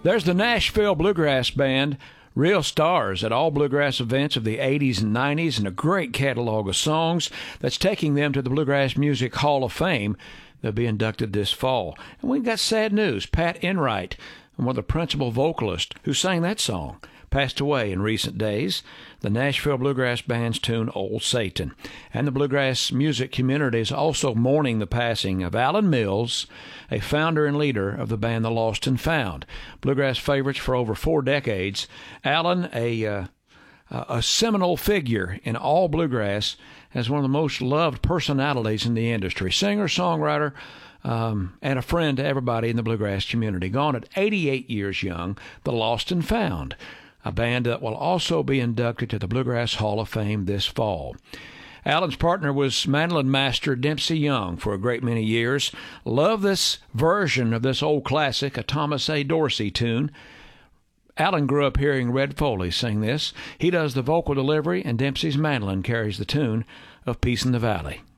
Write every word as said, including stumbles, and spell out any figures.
There's the Nashville Bluegrass Band, real stars at all bluegrass events of the eighties and nineties, and a great catalog of songs that's taking them to the Bluegrass Music Hall of Fame. They'll be inducted this fall. And we've got sad news. Pat Enright, one of the principal vocalists who sang that song, passed away in recent days. The Nashville Bluegrass Band's tune, Old Satan. And the bluegrass music community is also mourning the passing of Alan Mills, a founder and leader of the band The Lost and Found. Bluegrass favorites for over four decades. Alan, a, uh, a seminal figure in all bluegrass, as one of the most loved personalities in the industry. Singer, songwriter, Um, and a friend to everybody in the bluegrass community. Gone at eighty-eight years young, The Lost and Found, a band that will also be inducted to the Bluegrass Hall of Fame this fall. Alan's partner was mandolin master Dempsey Young for a great many years. Love this version of this old classic, a Thomas A. Dorsey tune. Alan grew up hearing Red Foley sing this. He does the vocal delivery, and Dempsey's mandolin carries the tune of Peace in the Valley.